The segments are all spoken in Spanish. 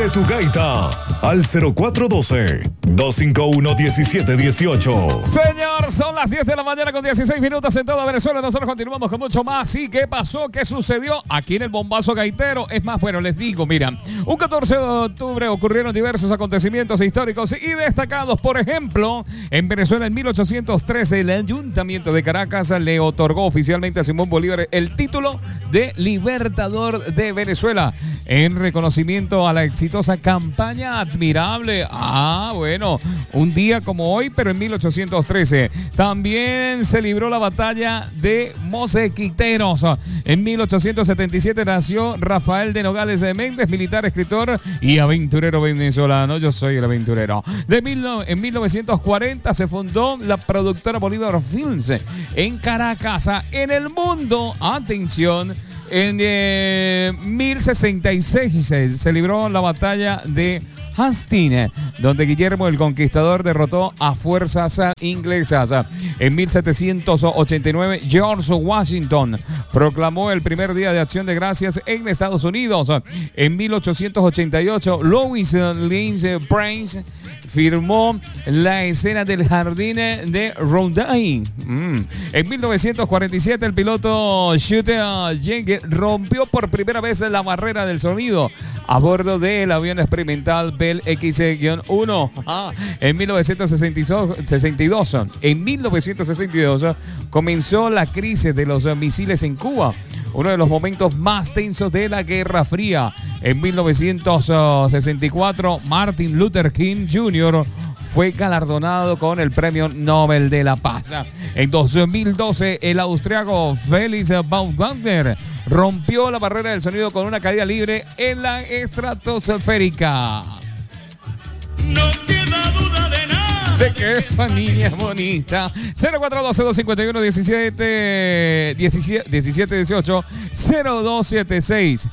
Pide tu gaita al 0412-251-1718. Señor, son las 10 de la mañana con 16 minutos en toda Venezuela. Nosotros continuamos con mucho más. ¿Y qué pasó? ¿Qué sucedió aquí en el Bombazo Gaitero? Es más, bueno, les digo, mira, un 14 de octubre ocurrieron diversos acontecimientos históricos y destacados. Por ejemplo, en Venezuela en 1813 el Ayuntamiento de Caracas le otorgó oficialmente a Simón Bolívar el título de Libertador de Venezuela en reconocimiento a la exitosa campaña admirable. Bueno, un día como hoy, pero en 1813. También se libró la batalla de Mosequiteros. En 1877 nació Rafael de Nogales de Méndez, militar, escritor y aventurero venezolano. Yo soy el aventurero. En 1940 se fundó la productora Bolívar Films en Caracas. En el mundo, atención, en 1066 se libró la batalla de Hastings, donde Guillermo el Conquistador derrotó a fuerzas inglesas. En 1789, George Washington proclamó el primer Día de Acción de Gracias en Estados Unidos. En 1888, Louis Lynch Prince firmó la escena del jardín de Rodin. En 1947, el piloto Shooter Jenkins rompió por primera vez la barrera del sonido a bordo del avión experimental Bell X-1. En 1962 comenzó la crisis de los misiles en Cuba, uno de los momentos más tensos de la Guerra Fría. En 1964, Martin Luther King Jr. fue galardonado con el Premio Nobel de la Paz. En 2012, el austriaco Felix Baumgartner rompió la barrera del sonido con una caída libre en la estratosférica. No queda duda de nada de que esa niña es bonita. 0412-251-1718 0276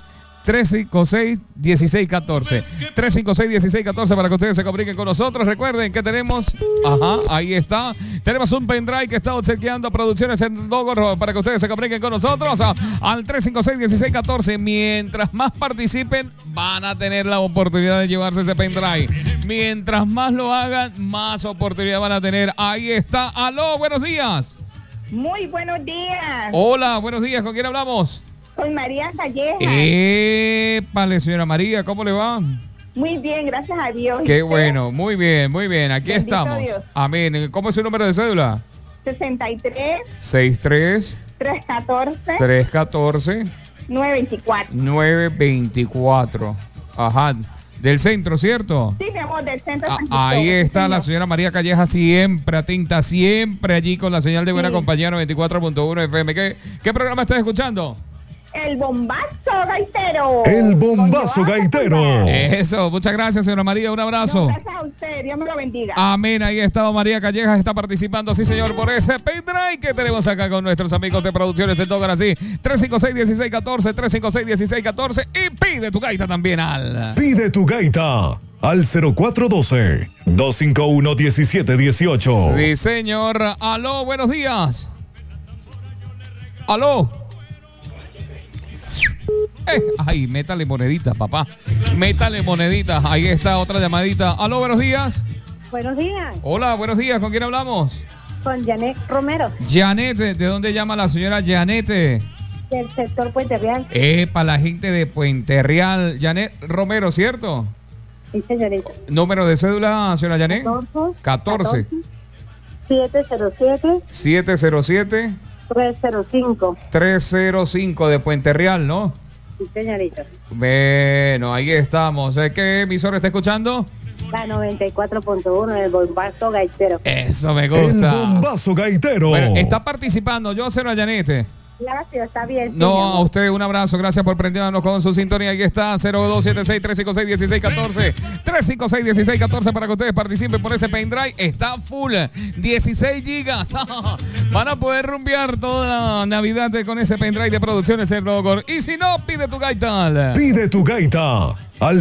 356-1614. 356-1614 para que ustedes se comuniquen con nosotros. Recuerden que tenemos, ahí está, tenemos un pendrive que está obsequiando Producciones en Dogor para que ustedes se comuniquen con nosotros al 356-1614. Mientras más participen, van a tener la oportunidad de llevarse ese pendrive. Mientras más lo hagan, más oportunidad van a tener. Ahí está. Aló, buenos días. Muy buenos días. Hola, buenos días. ¿Con quién hablamos? Soy María Calleja. Épale, señora María, ¿cómo le va? Muy bien, gracias a Dios. Qué bueno, muy bien, muy bien. Aquí Bendito estamos. Dios. Amén. ¿Cómo es su número de cédula? 63 63 314 314 924. 924. Ajá. Del centro, ¿cierto? Sí, mi amor, del centro. Ahí está la señora María Calleja, siempre atenta, siempre allí con la señal de buena compañía 94.1 FM. ¿Qué programa estás escuchando? El Bombazo Gaitero. El Bombazo Gaitero. Eso, muchas gracias, señora María, un abrazo. No, gracias a usted, Dios me lo bendiga. Amén, ahí estaba María Calleja, está participando, sí señor, por ese pendrive que tenemos acá con nuestros amigos de Producciones en Dogor, así, 356-1614, 356-1614 y pide tu gaita también al... Pide tu gaita al 0412-251-1718. Sí señor, aló, buenos días. Aló. Ay, métale moneditas, papá. Métale moneditas. Ahí está otra llamadita. Aló, buenos días. Buenos días. Hola, buenos días. ¿Con quién hablamos? Con Janet Romero. Janet, ¿de dónde llama la señora Janet? Del sector Puente Real. Para la gente de Puente Real. Janet Romero, ¿cierto? Sí, señorita. ¿Número de cédula, señora Janet? 14. 707. 707. 305. 305 de Puente Real, ¿no? Sí, señorita. Bueno, ahí estamos. ¿Qué emisora está escuchando? La 94.1 del Bombazo Gaitero. Eso me gusta. El Bombazo Gaitero. Bueno, está participando. Yo soy la Janete. Gracias, está bien. Sí, No, a usted un abrazo. Gracias por prendernos con su sintonía. Aquí está, 0276-356-1614. 356-1614 para que ustedes participen por ese pendrive. Está full. 16 gigas. Van a poder rumbear toda la Navidad con ese pendrive de Producciones El Dogor. Y si no, pide tu gaita. Pide tu gaita al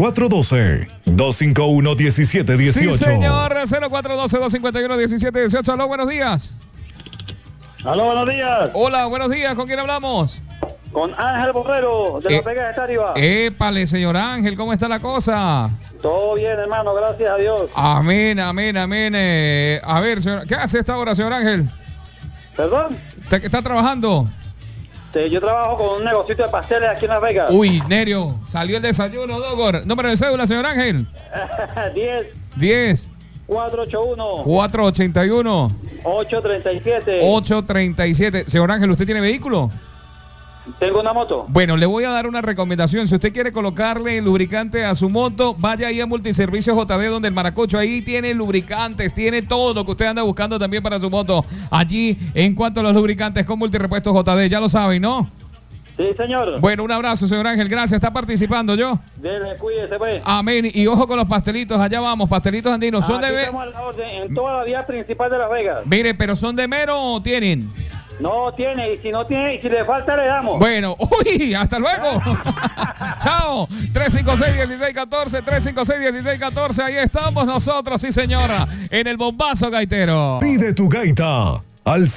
0412-251-1718. Sí, señor. 0412-251-1718. Aló, buenos días. Aló, buenos días. Hola, buenos días. ¿Con quién hablamos? Con Ángel Borrero, de Las Vegas de Táriba. Épale, señor Ángel, ¿cómo está la cosa? Todo bien, hermano, gracias a Dios. Amén, amén, amén. A ver, señor, ¿qué hace esta hora, señor Ángel? ¿Perdón? ¿Está trabajando? Yo trabajo con un negocito de pasteles aquí en Las Vegas. Uy, Nerio, salió el desayuno, Dogor. Número de cédula, señor Ángel. 10 481 481 837. 837. Señor Ángel, ¿usted tiene vehículo? Tengo una moto. Bueno, le voy a dar una recomendación. Si usted quiere colocarle lubricante a su moto, vaya ahí a Multiservicios JD, donde el Maracucho ahí tiene lubricantes, tiene todo lo que usted anda buscando también para su moto. Allí, en cuanto a los lubricantes con Multirepuestos JD, ya lo saben, ¿no? Sí, señor. Bueno, un abrazo, señor Ángel. Gracias. ¿Está participando yo? Dele, cuídese, pues. Amén. Y ojo con los pastelitos. Allá vamos, pastelitos andinos. ¿Son Aquí de estamos a la orden, en toda la vía principal de Las Vegas. Mire, pero ¿son de mero o tienen? No tiene, y si no tiene, y si le falta, le damos. Bueno, uy, hasta luego. Chao. 356-1614, 356-1614. Ahí estamos nosotros, sí, señora, en el bombazo gaitero. Pide tu gaita al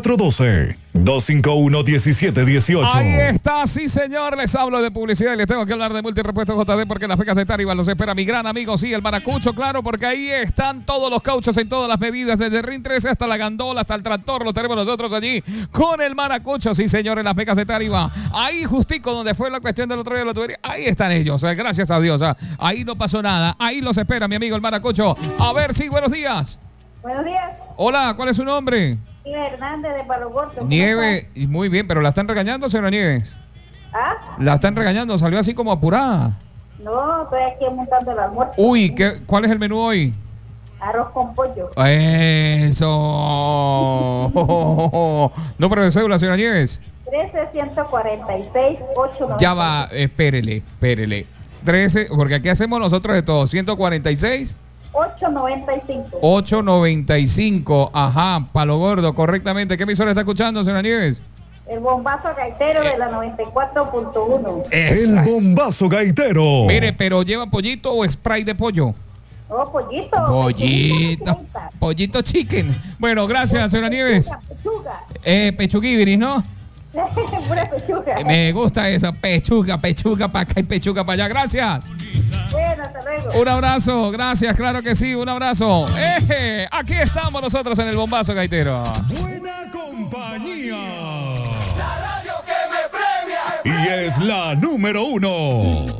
0412-251-1718. Ahí está, sí, señor. Les hablo de publicidad y les tengo que hablar de Multirepuestos JD porque en Las Vegas de Táriba los espera mi gran amigo, sí, el Maracucho, claro, porque ahí están todos los cauchos en todas las medidas, desde el RIN 13 hasta la gandola, hasta el tractor, lo tenemos nosotros allí con el Maracucho, sí, señor, en Las Vegas de Táriba. Ahí justico donde fue la cuestión del otro día de la tubería, ahí están ellos, gracias a Dios. Ahí no pasó nada, ahí los espera mi amigo el Maracucho. A ver, sí, buenos días. Buenos días. Hola, ¿cuál es su nombre? Nieves Hernández de Palo Corto. Nieves, y muy bien, pero la están regañando, señora Nieves. ¿Ah? La están regañando, salió así como apurada. No, estoy aquí montando el almuerzo. Uy, ¿cuál es el menú hoy? Arroz con pollo. Eso. Número de cédula, señora Nieves. 13-146-890. Ya va, espérele. 13, porque aquí hacemos nosotros de todo. 146. 895. 895. Ajá, Palo Gordo, correctamente. ¿Qué emisora está escuchando, señora Nieves? El bombazo gaitero de la 94.1. El bombazo gaitero. Mire, pero ¿lleva pollito o spray de pollo? Oh, pollito. Pollito. Pollito chicken. Bueno, gracias, señora Nieves. Pechuga. Pechuguibiris, ¿no? Pura pechuga. Me gusta esa pechuga para acá y pechuga para allá. Gracias. Bueno, hasta luego. Un abrazo, gracias, claro que sí, un abrazo. Aquí estamos nosotros en el bombazo gaitero. Buena compañía. La radio que me premia. Y es la número 1.